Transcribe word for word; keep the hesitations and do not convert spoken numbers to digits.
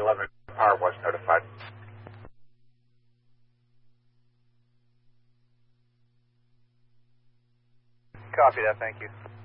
eleven, power was notified. Copy that, thank you.